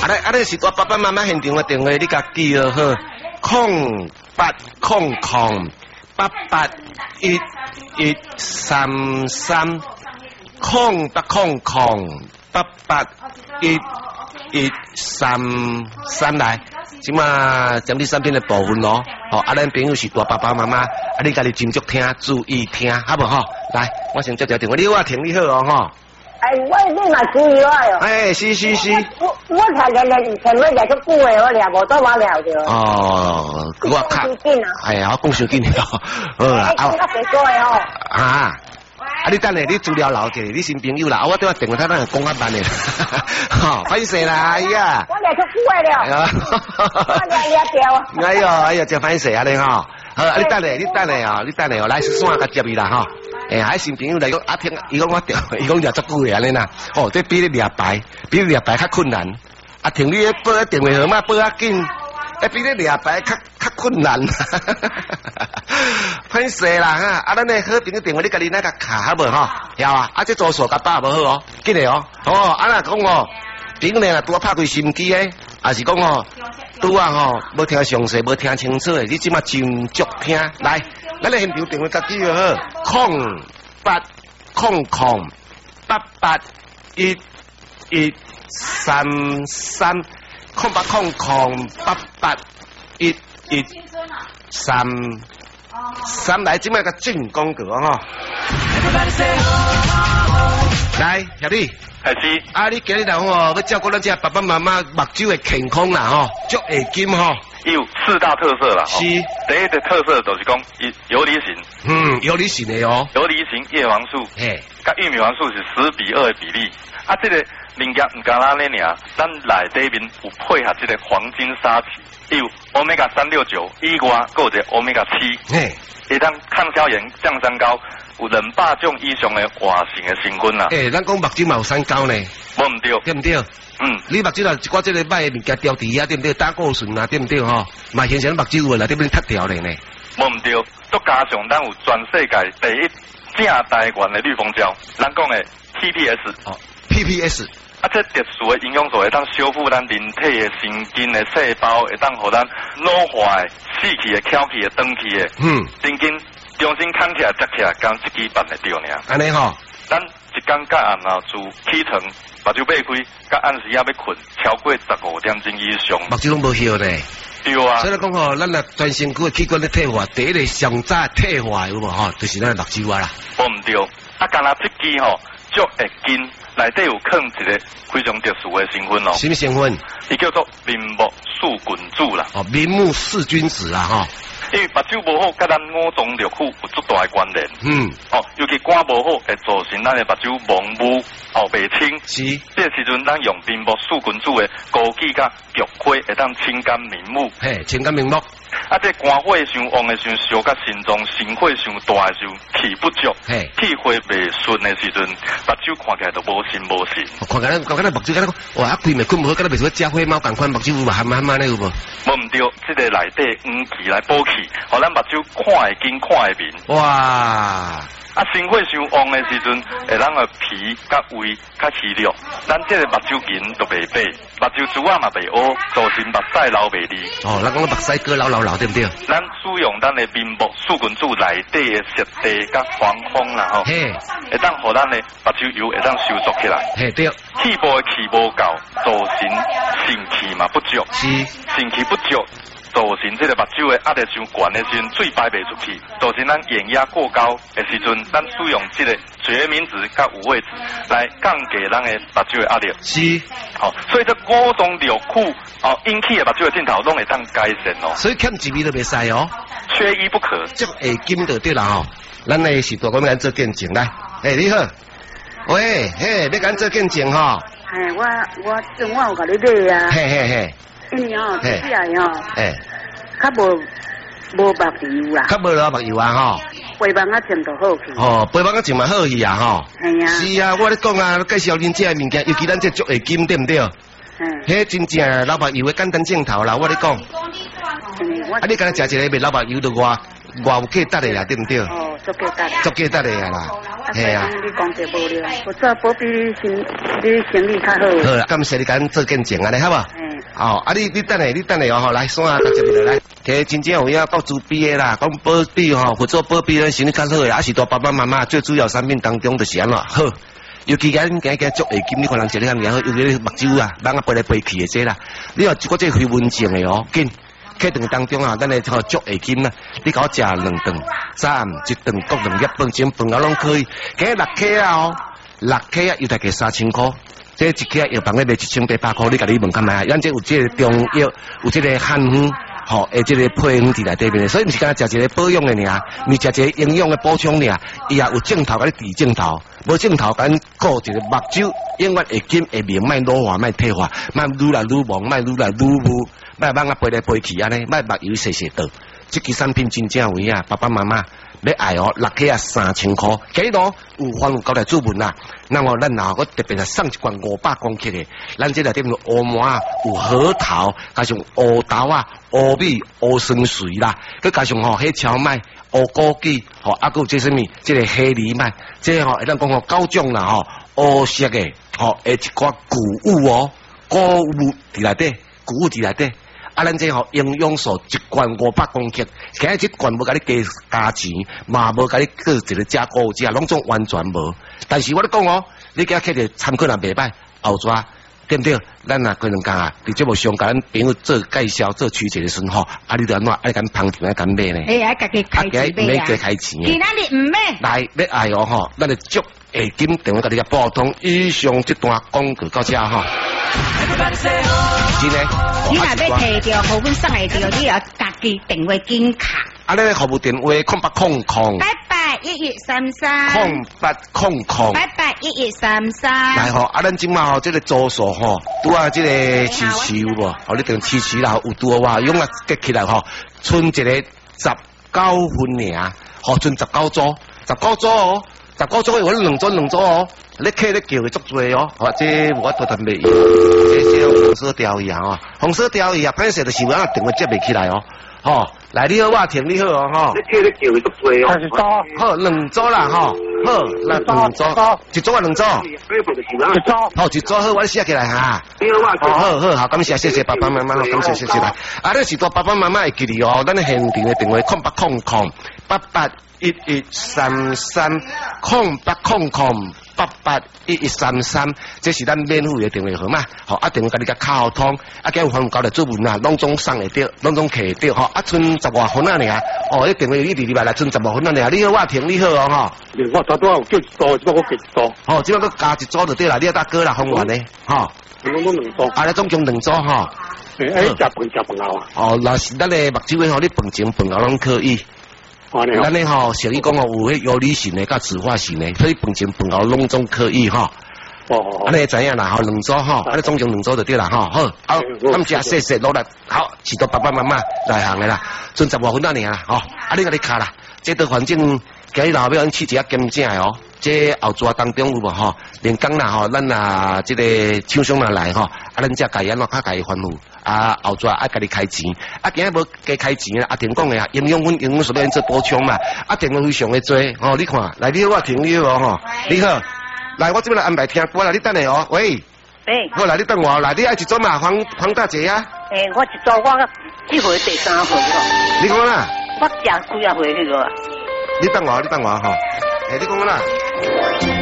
你是我爸爸妈妈现场的电话，你甲记好好0800881133来。即嘛将你身边的部分咯，咱朋友是大爸爸妈妈，你家己斟酌听，注意听，好不好？来，我先接条电话，你我听你好哦，吼。 我你嘛注意我哟。 是。 我才前日前日就久的，我俩无多话聊着。 哦，我卡。我讲伤紧了，好啦。 我较别过的哦。 你等下，你资料留起，你新朋友啦，我对我电话他讲较慢的，歹势啦，哎呀。 我俩就久的了。我俩掉。 哎呀，真歹势啊你吼。好，你等下哦，来线甲接伊啦吼。还新朋友来讲，听伊讲我掉，伊讲掠足久的安尼啦。这比你掠牌较困难。听你报电话号码报较紧。比你掠牌较困难，歹势啦哈！咱的好朋友电话你家己那个卡好无吼？晓啊？这左手甲打无好哦，记得哦。那讲朋友呢拄拍开心机诶，也是讲拄无听详细，无听清楚诶，你即马斟酌听。来，咱的现场电话甲记好，0800881133。0800881133来，即摆个进广告哈。来，兄弟， 是。 你今日讲要照顾咱这爸爸妈妈目睭的健康啦吼，足会金吼。 有4大特色啦。 是。 第一个特色就是讲游离型。 游离型的哦。游离型叶黄素，甲玉米黄素是10:2的比例。这个物件唔干那呢尔，咱内底面有配合这个黄金沙棘，有Omega 369以外，还有一个Omega 7，会当抗消炎、降三高，有200种以上的活性的成分啦。 咱讲目睭嘛有三高呢， 无唔对， 对唔对？你目睭啊，一寡这个歹的物件掉底啊，对不对？胆固醇啊，对不对吼？嘛形成目睭有啦，对不对？脱掉咧呢？ 无唔对，再加上咱有全世界第一正台湾的绿蜂胶，咱讲的 PPS。 这特殊的营养素会当修复咱人体的神经的细胞，会当互咱老化的、死去的、翘起的、长去的，神经重新扛起来、接起来，刚一支办得着呢。 安尼吼， 咱一天甲暗后自起床，目睭擘开，甲按时要困，超过15点钟以上， 目睭拢无休咧。 对啊。 所以讲吼，咱若全身躯的器官咧退化，第一个上早退化有无吼，就是咱的目睭啊啦。 无唔对，干那这支吼，足会紧。内底有放一个非常特殊的成分哦。什么成分？伊叫做明目素菌子啦。明目氏菌子啦哈。因为目睭无好，甲咱五脏六腑有足大的关联。尤其肝无好，会造成咱的目睭盲目、白清。是。这时阵，咱用明目素菌子的枸杞甲菊花，会当清肝明目。清肝明目。这肝火伤旺的时候，烧甲心脏心火伤大的时候，气不足，气血未顺的时阵，目睭看起来都无神无神。看起来目睭敢若哇，规暝困无好，敢若袂说食火猫共款，目睭有含咧有无？无唔对，这个内底黄气来补气，互咱目睭看会紧，看会明。哇！心火伤旺的时阵，会咱个皮甲胃较虚弱，咱这个目睭筋就袂白，目睭珠啊嘛袂乌，造成目屎流袂利。咱讲目屎哥流对不对？咱使用咱的明目素菌子内底的湿地甲防风啦吼，会当互咱的目睭油会当收缩起来。对。气部的气无够，造成肾气嘛不足。是。肾气不足。造成这个目睭的压力伤悬的时阵，水排袂出去，造成咱眼压过高的时阵，咱使用这个决明子甲五味子来降低咱的目睭的压力。是，所以这五脏六腑引起的目睭的镜头拢会当改善哦。所以欠一味都袂使哦，缺一不可。这会金就对啦吼。咱的是大哥要做见证来，你好，喂，要咱做见证吼。 我中午有甲你买啊。因为吼，这起来吼，较无目油啦，较无目油啊吼，背帮啊种就好去。背帮啊种嘛好去啊吼。系啊。是啊，我咧讲啊，介绍恁这物件，尤其咱这足会金，对不对？迄真正老目油的简单镜头啦，我咧讲。你刚才食一个卖老目油就外有价值的啦，对不对？ 做价值。 做价值的啦， 系啊。你讲者无了，我做保庇你生意较好。 好啦，感谢你敢做见证安尼，好无？哦，啊你等下哦，来线啊，甲接落来。其实真正有影到主笔的啦，讲保庇吼，或做保庇的生意较好的，还是多爸爸妈妈最主要产品当中就是安怎好。尤其咱今足会金，你可能食了咁样，尤其目睭啊，人啊飞来飞去的这啦。你话我这非温情的哦，紧。客顿当中啊，咱来做足会金啊，你搞食2顿、3、1顿、各2饭、整饭啊拢可以。今日6客啊哦，6客啊，又大概3000块。这一客药房咧卖1800块，你家己问看卖，咱这有这个中药，有这个汉方，吼，这个配方伫内底面，所以毋是干食一个保养的尔，毋是食一个营养的补充尔，伊也有镜头甲你治镜头，无镜头甲你顾一个目睭，永远会金会明，卖老化，卖退化，卖愈来愈忙，卖愈来愈污，卖慢啊飞来飞去安尼，卖目油细细倒。这支产品真正有影，爸爸妈妈要爱哦，6客啊3000块，几多有番有交代主文啦。那么咱啊，我特别是送一罐500公克的，咱这内底有乌麻啊，有核桃，加上乌豆啊、乌米、乌酸水啦，佮加上吼黑荞麦、乌枸杞，吼啊，佮有这什么？这个黑藜麦，这吼咱讲吼9种啦吼，乌色的，吼一寡谷物哦，谷物伫内底，谷物伫内底。啊，咱这吼营养素1罐500公克，今日这罐无甲你加钱，嘛无甲你搁一个加购价，拢总完全无。但是我咧讲哦，你今日客着参考若袂歹，后抓对不对？咱啊可能讲啊，伫节目上甲咱朋友做介绍、做曲解的时候，啊，你着安怎爱敢捧场爱敢买呢？ 爱家己开钱买啊！ 开钱。 今仔日唔买。 来，要爱哦吼，咱就足会紧电话甲你个拨通。以上这段广告到这哈。是呢。 你若要摕着，互阮送会着，你要家己电话紧卡。 啊，咱服务电话0800。 881133。 0800。 881133。 来吼，啊，咱今嘛吼，这个组数吼，拄啊，这个期期有无？哦，你等期期啦，有拄啊，用啊结起来吼，剩一个19分尔，吼，剩19组哦，19组有2组哦。你客咧叫佢足多哦，或者我偷偷袂用，这红色钓鱼啊，红色钓鱼啊，歹势就是有啊电话接袂起来哦，吼，来你好，我听你好哦，吼， 你客咧叫佢足多哦， 好2组啦，吼，好，那2组，一组啊2组，好一组好，我写起来哈，好，感谢谢谢爸爸妈妈，感谢谢谢啦，啊，你是多爸爸妈妈会记哩哦，咱现场的电话0800881133 0800881133，这是咱免费的电话号码，好啊，电话甲你甲敲通，啊，今有番有交代主文啊，拢总送会到，拢总摕到，吼，啊，剩10外分啊尔，哦，迄电话一直入来，剩10外分啊尔，你好，我听你好哦，吼， 我差不多有叫一组，这我叫一组， 哦，这个佮加一组就对啦，你大哥啦，方圆的，吼， 拢2组， 啊，你总共2组吼， 食饭后啊， 哦，若是咱的目睭的吼，你饭前饭后拢可以。咱咧吼，像伊讲哦，有迄药理性的、甲自化性的，所以饭前饭后拢总可以哈。哦，安尼知影啦，吼2组吼，安尼总共2组就对啦，吼。好，感谢谢谢努力，好，许多爸爸妈妈来行的啦，剩10外分啊尔啦，吼，啊你甲你卡啦，这都反正今日老要去一下检正的哦，这后抓当中有无吼？连讲啦吼，咱啊这个厂商来吼，啊咱才家安怎较家吩咐。啊，后抓爱甲你开钱，啊，今日无加开钱啊，听讲的啊，营养素要做补充嘛，啊，电话非常的多，哦，你看，来你好，我听你好哦，吼，你好，来我这边来安排听歌啦，你等下哦，喂，好来你等我，来你爱一组嘛，黄大姐啊， 我一组我这回第3回咯， 你讲啦， 我食几啊回迄个， 你等我哈，你讲啦。